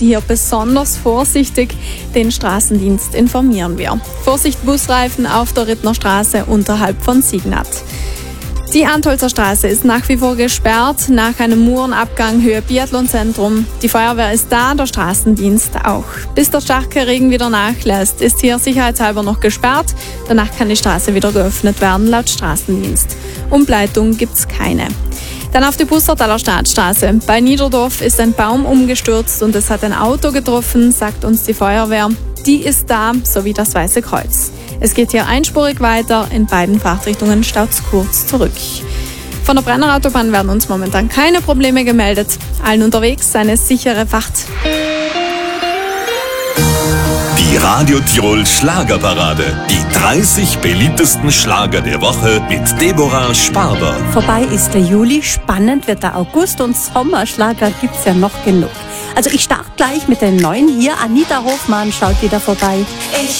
Sie hier besonders vorsichtig. Den Straßendienst informieren wir. Vorsicht, Busreifen auf der Rittnerstraße unterhalb von Signat. Die Antholzer Straße ist nach wie vor gesperrt nach einem Murenabgang Höhe Biathlonzentrum. Die Feuerwehr ist da, der Straßendienst auch. Bis der starke Regen wieder nachlässt, ist hier sicherheitshalber noch gesperrt. Danach kann die Straße wieder geöffnet werden, laut Straßendienst. Umleitung gibt's keine. Dann auf die Bussertaler Staatsstraße. Bei Niederdorf ist ein Baum umgestürzt und es hat ein Auto getroffen, sagt uns die Feuerwehr. Die ist da, sowie das Weiße Kreuz. Es geht hier einspurig weiter, in beiden Fahrtrichtungen staut's kurz zurück. Von der Brennerautobahn werden uns momentan keine Probleme gemeldet. Allen unterwegs eine sichere Fahrt. Die Radio Tirol Schlagerparade. Die 30 beliebtesten Schlager der Woche mit Deborah Sparber. Vorbei ist der Juli, spannend wird der August und Sommerschlager gibt's ja noch genug. Also ich starte gleich mit den neuen hier. Anita Hofmann schaut wieder vorbei. Ich